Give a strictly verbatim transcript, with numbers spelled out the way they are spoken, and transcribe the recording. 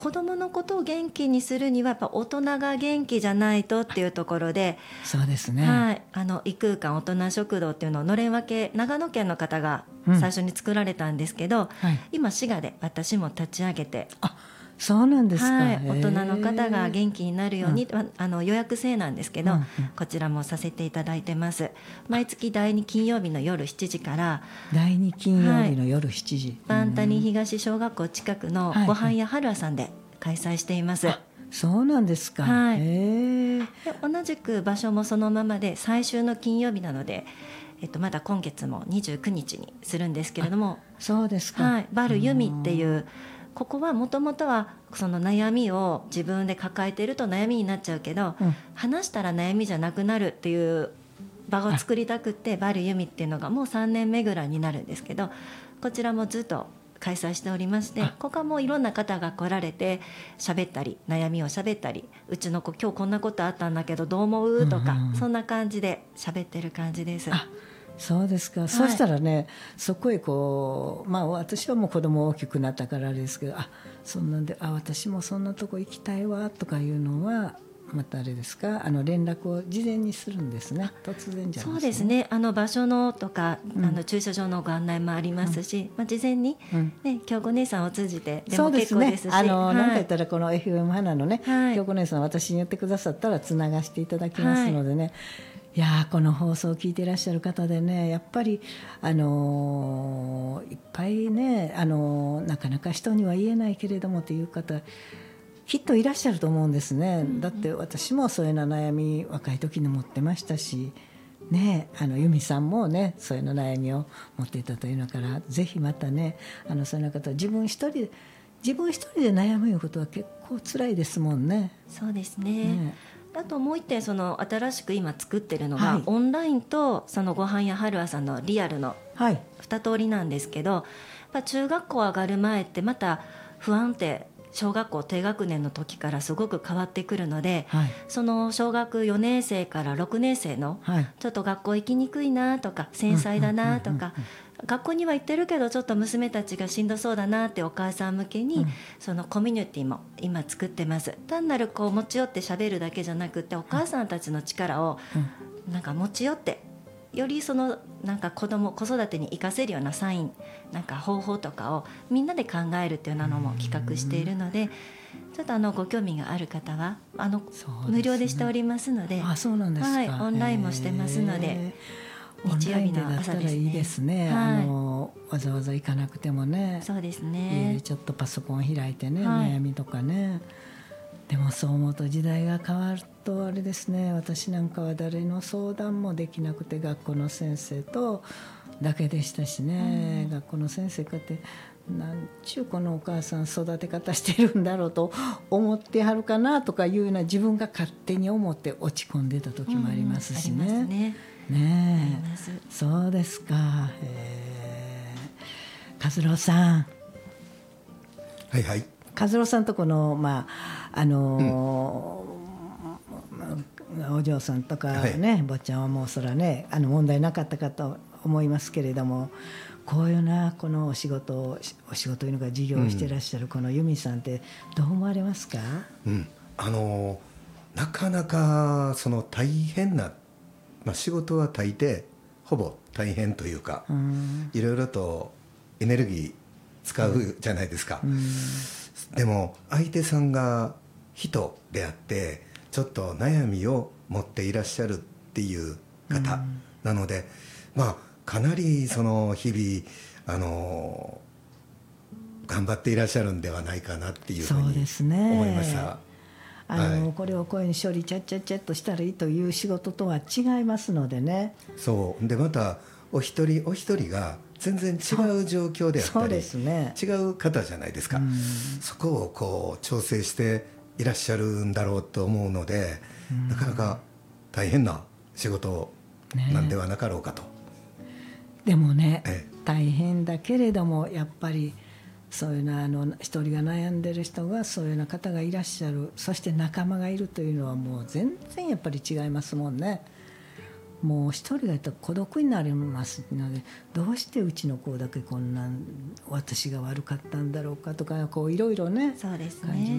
子どものことを元気にするにはやっぱ大人が元気じゃないとっていうところで、 そうですね、 はい、あの異空間大人食堂っていうのをのれん分け長野県の方が最初に作られたんですけど、 うんはい、 今滋賀で私も立ち上げて、 あそうなんですか、 はい、大人の方が元気になるように、 うん、 あの予約制なんですけど、 うんうん、 こちらもさせていただいてます。毎月だいに金曜日の夜しちじからだいに金曜日の夜しちじ、 バンタニ東小学校近くのごはんや春屋さんで開催しています、はいはい、 そうなんですか、 はい、 へで同じく場所もそのままで最終の金曜日なので、えっと、まだ今月もにじゅうくにちにするんですけれども、 そうですか、 はい、バルユミっていう、ここはもともとはその悩みを自分で抱えていると悩みになっちゃうけど、うん、話したら悩みじゃなくなるっていう場を作りたくってバルユミっていうのがもうさんねんめぐらいになるんですけど、こちらもずっと開催しておりまして、ここはもういろんな方が来られて喋ったり悩みを喋ったり、うちの子今日こんなことあったんだけどどう思うとか、うんうんうん、そんな感じで喋ってる感じです。 あそうですか、はい、そうしたらねそこへこう、まあ、私はもう子供大きくなったからあれですけど、あそんなんであ私もそんなとこ行きたいわとかいうのはまたあれですか、あの連絡を事前にするんですね。突然じゃないですね。 そうですね、あの場所のとか、うん、あの駐車場のご案内もありますし、うんまあ、事前に、ねうん、京子姉さんを通じてでも結構ですし、 そうですね、あの、 はい、 なんか言ったらこの エフエム 花のね、はい、京子姉さん私に言ってくださったらつながしていただきますのでね、はい、いやこの放送を聞いていらっしゃる方でね、やっぱり、あのー、いっぱいね、あのー、なかなか人には言えないけれどもという方きっといらっしゃると思うんですね、うん、だって私もそういうような悩み若い時に持ってましたし、ね、あの由美さんもねそういうような悩みを持っていたというのからぜひまたねあのそういうような方自分一人で自分一人で悩むことは結構辛いですもんね。 そうですね、ねあともう一点その新しく今作ってるのが、 はい、 オンラインとそのごはんや春朝のリアルのに通りなんですけど、やっぱ中学校上がる前ってまた不安定小学校低学年の時からすごく変わってくるので、はい、その小学よねん生からろくねん生の、はい、ちょっと学校行きにくいなとか繊細だなとか、学校には行ってるけどちょっと娘たちがしんどそうだなってお母さん向けに、うん、そのコミュニティも今作ってます。単なるこう持ち寄って喋るだけじゃなくてお母さんたちの力をなんか持ち寄ってよりそのなんか子供子育てに生かせるようなサインなんか方法とかをみんなで考えるっていうのも企画しているので、ちょっとあのご興味がある方はあの、ね、無料でしておりますので、 あそうなんですか、 はい、オンラインもしてますので日曜日の朝ですね。 いいですね、はい、あのわざわざ行かなくてもね、 そうですね、 家でちょっとパソコン開いてね、 はい、 悩みとかね。でもそう思うと時代が変わるとあれですね、私なんかは誰の相談もできなくて学校の先生とだけでしたしね、うん、学校の先生かってなんちゅうこのお母さん育て方してるんだろうと思ってはるかなとかいうような自分が勝手に思って落ち込んでた時もありますしね、うん、ありますね、ねえ、そうですか、えー、和郎さん、 はいはい、 和郎さんとこのまああのーうん、お嬢さんとかね、はい、坊ちゃんはもうそらねあの問題なかったかと思いますけれども、こういうなこのお仕事をお仕事というのが事業をしていらっしゃるこの由美さんってどう思われますか？ うん、あのなかなかその大変な、まあ、仕事は大抵ほぼ大変というか、うん、いろいろとエネルギー使うじゃないですか、うん、でも相手さんが人であってちょっと悩みを持っていらっしゃるっていう方なので、うん、まあかなりその日々あの頑張っていらっしゃるんではないかなっていうふうに思いました。 あの、はい、これをこういうふうに処理ちゃっちゃっちゃっとしたらいいという仕事とは違いますのでね。 そうでまたお一人お一人が全然違う状況であったり、ね、違う方じゃないですか、うん、そこをこう調整していらっしゃるんだろうと思うので、うん、なかなか大変な仕事なんではなかろうかと、ね、 でもね、ええ、大変だけれどもやっぱりそういうのあの一人が悩んでる人がそういうような方がいらっしゃる、そして仲間がいるというのはもう全然やっぱり違いますもんね。 もう一人がいたら孤独になりますので、どうしてうちの子だけこんな私が悪かったんだろうかとか、こういろいろね、 そうですね、 感じ